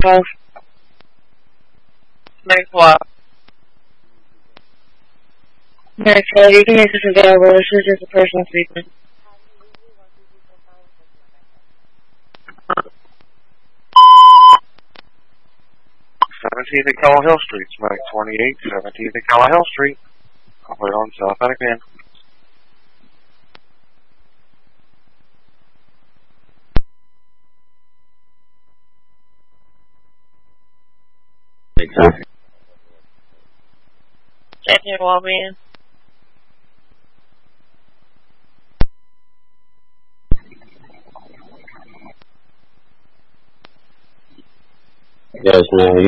House. Next what? Next, you can make this available. This is just a person speaking. 17th and Calla Hill Street, Smack 28, 17th and Calla Hill Street. I'll put it on South Attic Man. Exactly. Second Wallman. Yes, man.